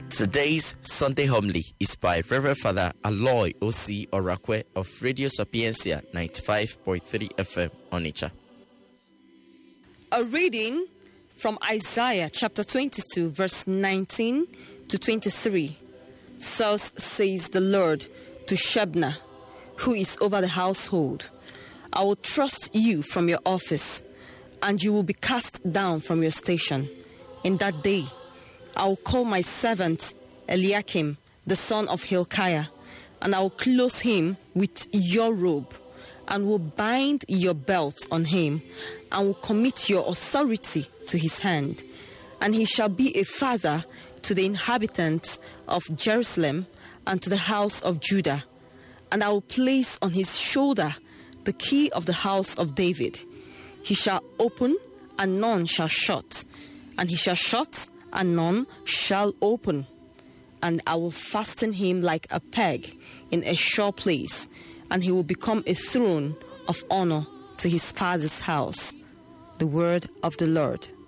Today's Sunday homily is by Reverend Father Aloy O.C. Orakwe of Radio Sapiencia 95.3 FM Onitsha. A reading from Isaiah chapter 22 verse 19 to 23. Thus says the Lord to Shebna, who is over the household, I will trust you from your office, and you will be cast down from your station. In that day, I will call my servant Eliakim, the son of Hilkiah, and I will clothe him with your robe, and will bind your belt on him, and will commit your authority to his hand. And he shall be a father to the inhabitants of Jerusalem and to the house of Judah. And I will place on his shoulder the key of the house of David. He shall open, and none shall shut, and he shall shut, and none shall open. And I will fasten him like a peg in a sure place, and he will become a throne of honor to his father's house. The word of the Lord.